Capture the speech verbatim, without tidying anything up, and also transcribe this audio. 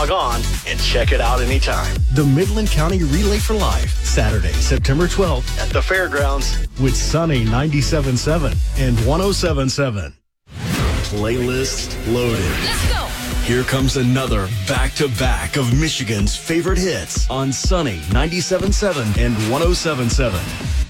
log on and check it out anytime. The Midland County Relay for Life, Saturday, September twelfth at the fairgrounds with Sunny ninety-seven point seven and one oh seven point seven. Playlist loaded. Let's go. Here comes another back-to-back of Michigan's favorite hits on Sunny ninety-seven point seven and one oh seven point seven.